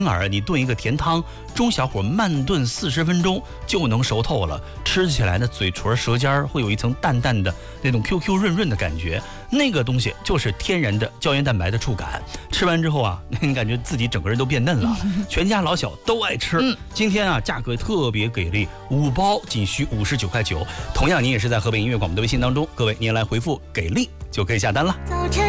而你炖一个甜汤，中小火慢炖40分钟就能熟透了。吃起来呢，嘴唇舌尖会有一层淡淡的那种 QQ 润润的感觉，那个东西就是天然的胶原蛋白的触感。吃完之后啊，你感觉自己整个人都变嫩了，全家老小都爱吃。今天啊，价格特别给力，5包仅需59.9块。同样，你也是在河北音乐广播的微信当中，各位你也来回复给力就可以下单了。